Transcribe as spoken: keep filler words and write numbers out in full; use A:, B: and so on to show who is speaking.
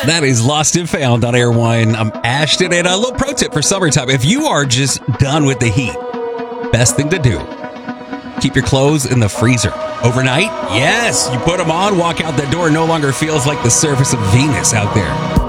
A: That is Lost and Found on Air One. I'm Ashton, and a little pro tip for summertime. If you are just done with the heat, best thing to do, keep your clothes in the freezer. Overnight, yes, you put them on, walk out the door, no longer feels like the surface of Venus out there.